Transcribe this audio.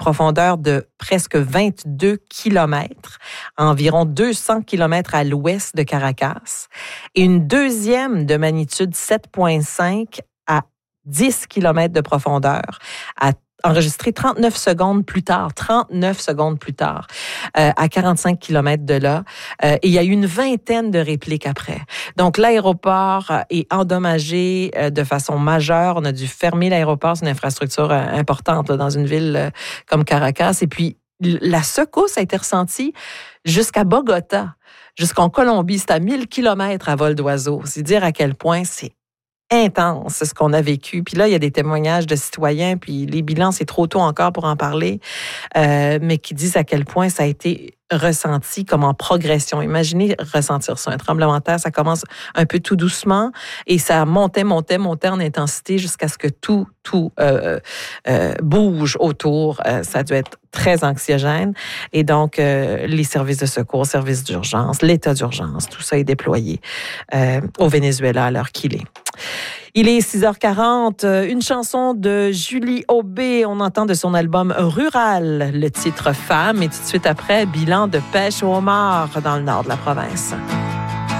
profondeur de presque 22 kilomètres, à environ 200 kilomètres à l'ouest de Caracas, et une deuxième de magnitude 7,5 à 10 kilomètres de profondeur, enregistré 39 secondes plus tard, à 45 kilomètres de là. Et il y a eu une vingtaine de répliques après. Donc, l'aéroport est endommagé de façon majeure. On a dû fermer l'aéroport. C'est une infrastructure importante là, dans une ville comme Caracas. Et puis, la secousse a été ressentie jusqu'à Bogota, jusqu'en Colombie. C'est à 1000 kilomètres à vol d'oiseau. C'est dire à quel point c'est intense, ce qu'on a vécu. Puis là, il y a des témoignages de citoyens, puis les bilans, c'est trop tôt encore pour en parler, mais qui disent à quel point ça a été ressenti comme en progression. Imaginez ressentir ça. Un tremblement de terre, ça commence un peu tout doucement et ça montait en intensité jusqu'à ce que tout bouge autour. Ça a dû être très anxiogène. Et donc, les services de secours, services d'urgence, l'état d'urgence, tout ça est déployé au Venezuela à l'heure qu'il est. Il est 6h40, une chanson de Julie Aubé, on entend de son album Rural, le titre Femme, et tout de suite après, bilan de pêche au homard dans le nord de la province.